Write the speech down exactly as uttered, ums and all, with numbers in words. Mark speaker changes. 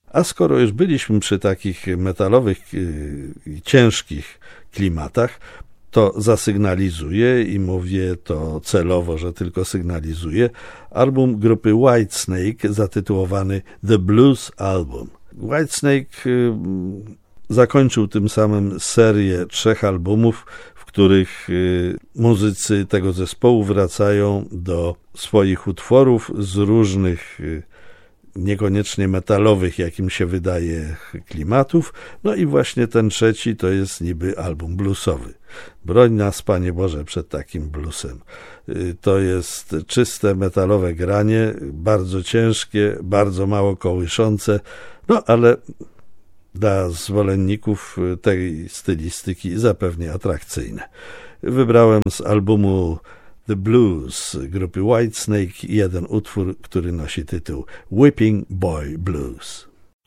Speaker 1: A skoro już byliśmy przy takich metalowych i ciężkich klimatach, to zasygnalizuję i mówię to celowo, że tylko sygnalizuję, album grupy Whitesnake zatytułowany The Blues Album. Whitesnake zakończył tym samym serię trzech albumów, w których muzycy tego zespołu wracają do swoich utworów z różnych niekoniecznie metalowych, jak im się wydaje, klimatów. No i właśnie ten trzeci to jest niby album bluesowy. Broń nas, Panie Boże, przed takim bluesem. To jest czyste metalowe granie, bardzo ciężkie, bardzo mało kołyszące, no ale dla zwolenników tej stylistyki zapewne atrakcyjne. Wybrałem z albumu The Blues grupy Whitesnake jeden utwór, który nosi tytuł Whipping Boy Blues.